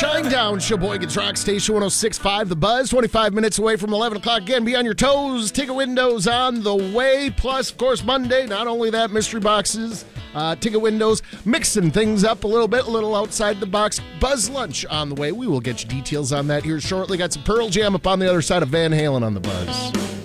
Shinedown, Sheboygan's Rock Station 106.5 The Buzz, 25 minutes away from 11 o'clock. Again, be on your toes. Ticket windows on the way. Plus, of course, Monday, not only that, mystery boxes, ticket windows, mixing things up a little outside the box. Buzz Lunch on the way. We will get you details on that here shortly. Got some Pearl Jam up on the other side of Van Halen on the Buzz.